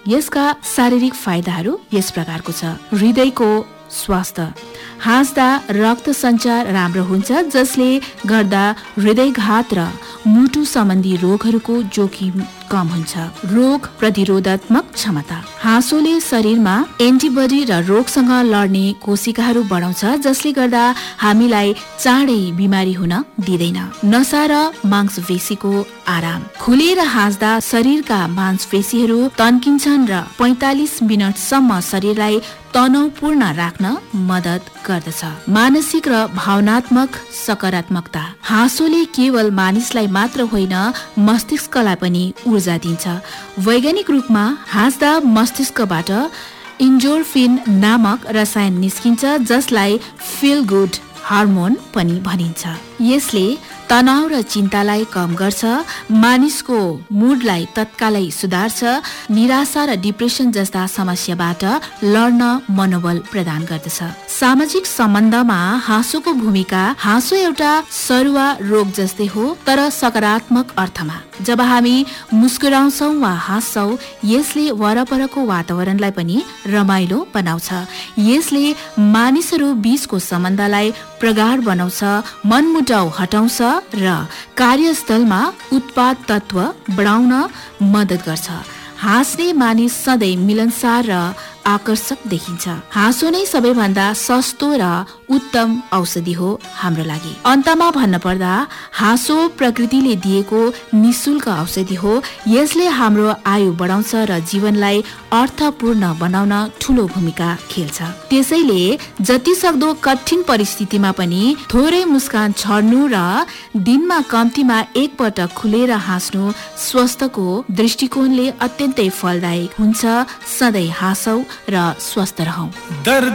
यसका शारीरिक फाइदाहरू यस प्रकारको छ। हृदयको स्वास्थ्य, हाँस्दा रक्त सञ्चार राम्रो हुन्छ, जसले गर्दा हृदयघात र मुटु सम्बन्धी रोगहरूको जोखिम कम हुन्छ। रोग प्रतिरोधात्मक क्षमता, हाँसोले शरीरमा एन्टिबडी र रोगसँग लड्ने कोशिकाहरू बढाउँछ, जसले गर्दा हामीलाई चाँडै बिमारी हुन दिँदैन। नसा र मांसपेशीको आराम, खुलेर हाँस्दा शरीरका मांसपेशीहरू तन्किन्छन् र 45 मिनटसम्म शरीरलाई तनावपूर्ण राख्न मद्दत गर्दछ। मानसिक र भावनात्मक सकारात्मकता, हाँसोले केवल मानिसलाई मात्र होइन मस्तिष्कलाई पनि ऊर्जा दिन्छ। वैज्ञानिक रूपमा हाँस्दा मस्तिष्कबाट इन्डोर्फिन नामक रसायन निस्किन्छ, जसलाई फिल गुड हार्मोन पनि भनिन्छ। यसले तनाव र चिन्तालाई कम गर्छ, मानिसको मुडलाई तत्कालै सुधार्छ, निराशा र डिप्रेसन जस्ता समस्याबाट लड्न मनोबल प्रदान गर्दछ। सामाजिक सम्बन्धमा हाँसोको भूमिका, हाँसो एउटा सरुवा रोग जस्तै हो, तर सकारात्मक अर्थमा। जब हामी मुस्कुराउँछौँ वा हाँस्छौँ, यसले वरपरको वातावरणलाई पनि रमाइलो बनाउँछ। यसले मानिसहरू बीचको सम्बन्धलाई प्रगाढ बनाउँछ, मनमुटाउ हटाउँछ र कार्यस्थलमा उत्पाद तत्व बढाउन मद्दत गर्छ। हाँस्ने मानिस सधैँ मिलनसार र आकर्षक देखिन्छ। हाँसो नै सबैभन्दा सस्तो र उत्तम औषधि हो हाम्रो लागि। अन्तमा भन्न पर्दा हाँसो प्रकृतिले दिएको निशुल्क औषधि हो। यसले हाम्रो आयु बढाउँछ र जीवनलाई अर्थपूर्ण बनाउन ठूलो भूमिका खेल्छ। त्यसैले जति सक्दो कठिन परिस्थितिमा पनि थोरै मुस्कान छर्नु र दिनमा कम्तीमा एक पटक खुलेर हाँस्नु स्वास्थ्यको दृष्टिकोणले अत्यन्तै फलदायक हुन्छ। सधैँ हाँसौ र स्वस्थ रहौं।